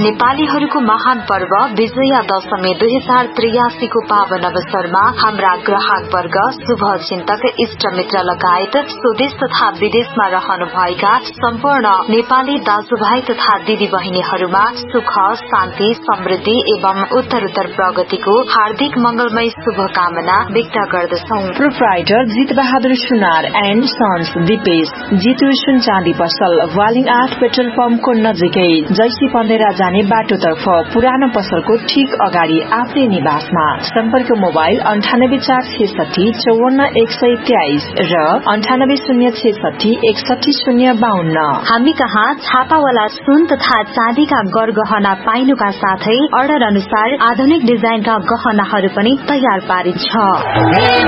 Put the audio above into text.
नेपालीहरूको महान पर्व विजया दशमी 2083 को पावन अवसरमा हाम्रा ग्राहक वर्ग, शुभ चिन्तक, इष्ट मित्र लगायत स्वदेश तथा विदेशमा रहनु भएका सम्पूर्ण नेपाली दाजुभाइ तथा दिदी बहिनीहरूमा सुख, शान्ति, समृद्धि एवं उत्तरोत्तर प्रगतिको हार्दिक मंगलमय शुभकामना व्यक्त गर्दछौ। Proprietor Jeet Bahadur Sunar and sons Dipesh, Jitu सुन चाँदी पसल, वालिङ 8 पेट्रोल पम्पको नजिकै, जैसी पन्देरा जाने बाटोतर्फ, पुरानो पसलको ठीक अगाडि आफ्नै निवासमा। सम्पर्क मोबाइल 9846 54123 र 9806 61052। हामी कहाँ छापावाला सुन तथा चाँदीका गरगहना पाइनुका साथै अर्डर अनुसार आधुनिक डिजाइनका गहनाहरू पनि तयार पारिन्छ।